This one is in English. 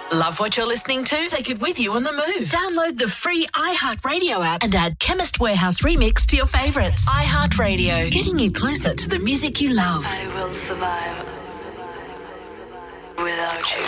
Love what you're listening to? Take it with you on the move. Download the free iHeartRadio app and add Chemist Warehouse Remix to your favourites. iHeartRadio, getting you closer to the music you love. I will survive without you.